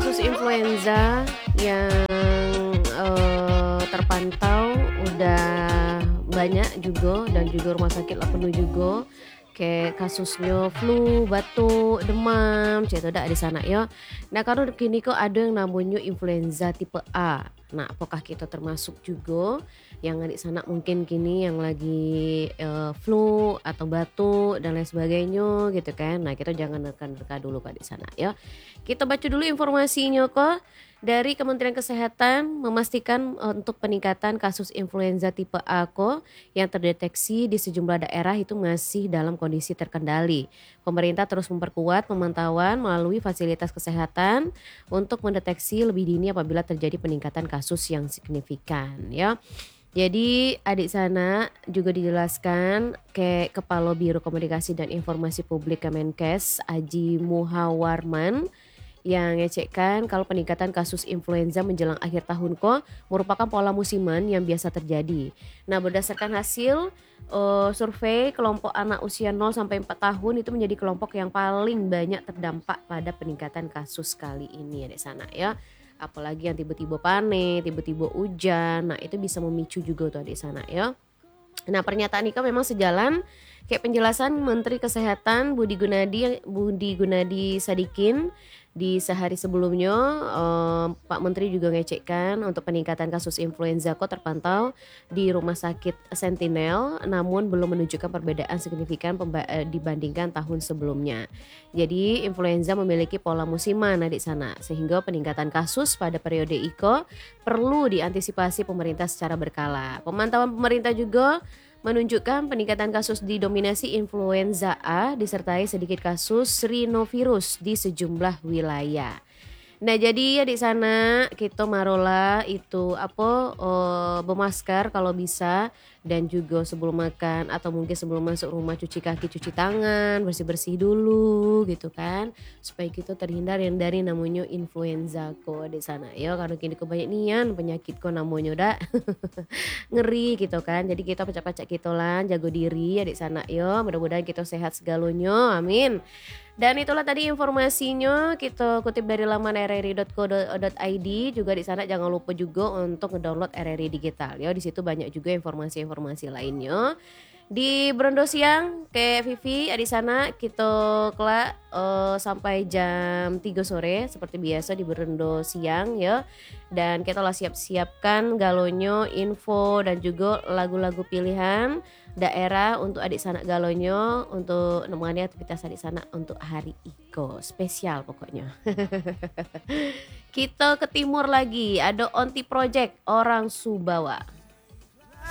kasus influenza yang terpantau udah banyak juga dan juga rumah sakit lah penuh juga. Kayak kasusnya flu, batuk, demam, cerita dah di sana ya. Nah, kalau kini kok ada yang namanya influenza tipe A. Nah, apakah kita termasuk juga yang di sana mungkin kini yang lagi flu atau batuk dan lain sebagainya gitu kan. Nah, kita jangan nerka dulu Kak di sana ya. Kita baca dulu informasinya kok. Dari Kementerian Kesehatan memastikan untuk peningkatan kasus influenza tipe A ko yang terdeteksi di sejumlah daerah itu masih dalam kondisi terkendali. Pemerintah terus memperkuat pemantauan melalui fasilitas kesehatan untuk mendeteksi lebih dini apabila terjadi peningkatan kasus yang signifikan ya. Jadi adik sana juga dijelaskan ke Kepala Biro Komunikasi dan Informasi Publik Kemenkes Aji Muhawarman yang ngecekkan kalau peningkatan kasus influenza menjelang akhir tahun kok merupakan pola musiman yang biasa terjadi. Nah, berdasarkan hasil survei kelompok anak usia 0 sampai 4 tahun itu menjadi kelompok yang paling banyak terdampak pada peningkatan kasus kali ini ya di sana ya. Apalagi yang tiba-tiba panik, tiba-tiba hujan. Nah, itu bisa memicu juga tuh di sana ya. Nah, pernyataan Ika memang sejalan kayak penjelasan Menteri Kesehatan Budi Gunadi Sadikin di sehari sebelumnya. Pak Menteri juga ngecekkan untuk peningkatan kasus influenza kok terpantau di Rumah Sakit Sentinel namun belum menunjukkan perbedaan signifikan dibandingkan tahun sebelumnya. Jadi influenza memiliki pola musiman di sana sehingga peningkatan kasus pada periode Iko perlu diantisipasi pemerintah secara berkala. Pemantauan pemerintah juga menunjukkan peningkatan kasus didominasi influenza A disertai sedikit kasus rhinovirus di sejumlah wilayah. Nah, jadi ya di sana kita marola itu bermasker kalau bisa dan juga sebelum makan atau mungkin sebelum masuk rumah cuci kaki, cuci tangan, bersih-bersih dulu gitu kan. Supaya kita terhindar yang dari namanya influenza kok di sana. Ya, kalau kini banyak nian penyakit kok namanya dah. Ngeri gitu kan. Jadi kita pacak-pacak kita lah jago diri ya di sana ya. Mudah-mudahan kita sehat segalanya. Amin. Dan itulah tadi informasinya kita kutip dari laman rri.co.id juga di sana jangan lupa juga untuk ngedownload RRI Digital ya. Di situ banyak juga informasi-informasi lainnya. Di Berendo Siang kayak Vivi di sana kita kelak sampai jam 3 sore seperti biasa di Berendo Siang ya. Dan kita lah siap-siapkan galonyo, info dan juga lagu-lagu pilihan daerah untuk adik sanak galonyo untuk menemani aktivitas adik sanak untuk hari Iko spesial pokoknya. Kita ke timur lagi ada Onti Project Orang Subawa.